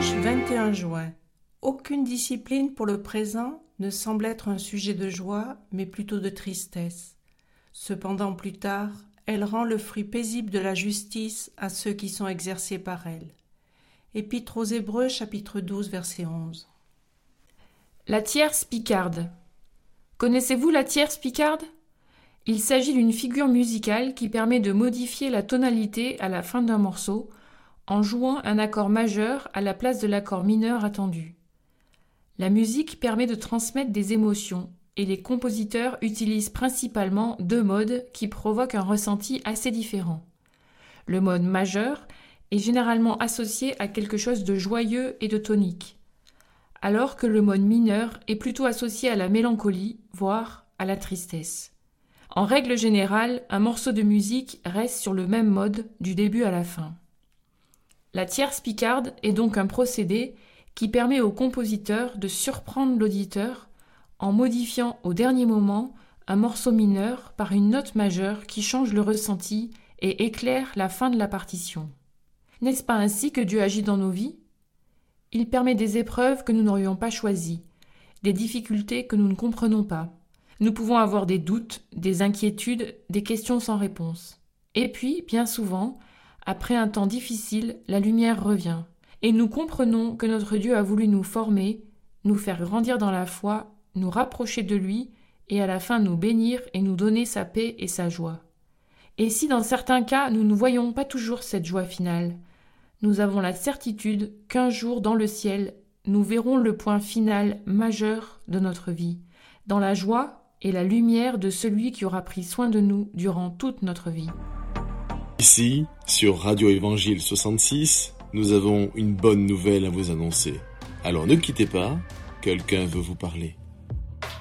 Dimanche 21 juin. Aucune discipline pour le présent ne semble être un sujet de joie, mais plutôt de tristesse. Cependant, plus tard, elle rend le fruit paisible de la justice à ceux qui sont exercés par elle. Épître aux Hébreux, chapitre 12, verset 11. La tierce picarde. Connaissez-vous la tierce picarde ? Il s'agit d'une figure musicale qui permet de modifier la tonalité à la fin d'un morceau en jouant un accord majeur à la place de l'accord mineur attendu. La musique permet de transmettre des émotions et les compositeurs utilisent principalement deux modes qui provoquent un ressenti assez différent. Le mode majeur est généralement associé à quelque chose de joyeux et de tonique, alors que le mode mineur est plutôt associé à la mélancolie, voire à la tristesse. En règle générale, un morceau de musique reste sur le même mode du début à la fin. La tierce picarde est donc un procédé qui permet au compositeur de surprendre l'auditeur en modifiant au dernier moment un morceau mineur par une note majeure qui change le ressenti et éclaire la fin de la partition. N'est-ce pas ainsi que Dieu agit dans nos vies ? Il permet des épreuves que nous n'aurions pas choisies, des difficultés que nous ne comprenons pas. Nous pouvons avoir des doutes, des inquiétudes, des questions sans réponse. Et puis, bien souvent, après un temps difficile, la lumière revient. Et nous comprenons que notre Dieu a voulu nous former, nous faire grandir dans la foi, nous rapprocher de lui et à la fin nous bénir et nous donner sa paix et sa joie. Et si dans certains cas nous ne voyons pas toujours cette joie finale, nous avons la certitude qu'un jour dans le ciel, nous verrons le point final majeur de notre vie, dans la joie et la lumière de celui qui aura pris soin de nous durant toute notre vie. Ici, sur Radio Évangile 66, nous avons une bonne nouvelle à vous annoncer. Alors ne quittez pas, quelqu'un veut vous parler.